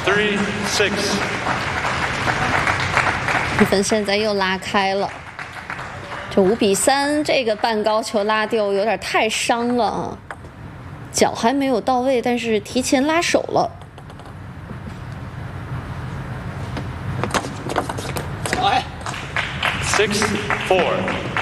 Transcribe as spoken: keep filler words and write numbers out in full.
Three six。 比分现在又拉开了，这五比三，这个半高球拉丢有点太伤了啊，脚还没有到位，但是提前拉手了。 Six four。